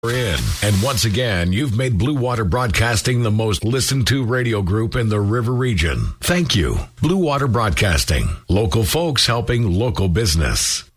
in. And once again, you've made Blue Water Broadcasting the most listened to radio group in the River Region. Thank you. Blue Water Broadcasting. Local folks helping local business.